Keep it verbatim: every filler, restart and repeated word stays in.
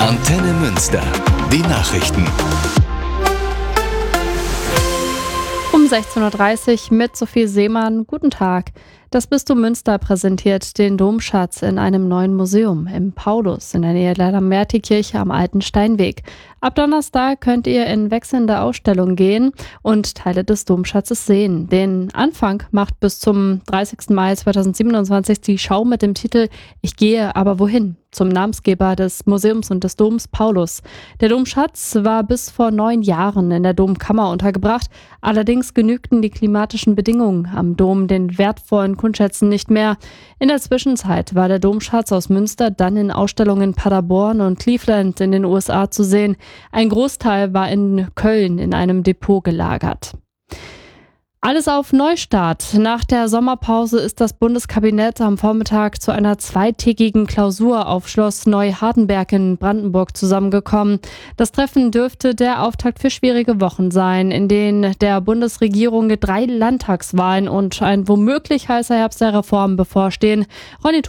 Antenne Münster. Die Nachrichten. Um sechzehn Uhr dreißig mit Sophie Seemann. Guten Tag. Das Bistum Münster präsentiert den Domschatz in einem neuen Museum im Paulus in der Nähe der Lamberti-Kirche am Alten Steinweg. Ab Donnerstag könnt ihr in wechselnde Ausstellungen gehen und Teile des Domschatzes sehen. Den Anfang macht bis zum dreißigsten Mai zweitausendsiebenundzwanzig die Schau mit dem Titel »Ich gehe, aber wohin?« zum Namensgeber des Museums und des Doms Paulus. Der Domschatz war bis vor neun Jahren in der Domkammer untergebracht. Allerdings genügten die klimatischen Bedingungen am Dom den wertvollen Kundschätzen nicht mehr. In der Zwischenzeit war der Domschatz aus Münster dann in Ausstellungen in Paderborn und Cleveland in den U S A zu sehen. Ein Großteil war in Köln in einem Depot gelagert. Alles auf Neustart. Nach der Sommerpause ist das Bundeskabinett am Vormittag zu einer zweitägigen Klausur auf Schloss Neuhardenberg in Brandenburg zusammengekommen. Das Treffen dürfte der Auftakt für schwierige Wochen sein, in denen der Bundesregierung drei Landtagswahlen und ein womöglich heißer Herbst der Reformen bevorstehen. Ronny